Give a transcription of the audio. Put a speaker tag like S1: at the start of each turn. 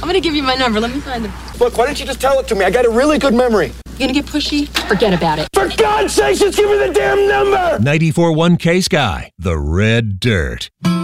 S1: I'm gonna give you my number. Let me find them.
S2: Look, why don't you just tell it to me? I got a really good memory.
S1: You gonna get pushy? Forget about it.
S2: For God's sake, just give me the damn number!
S3: 94.1 K Sky, the Red Dirt.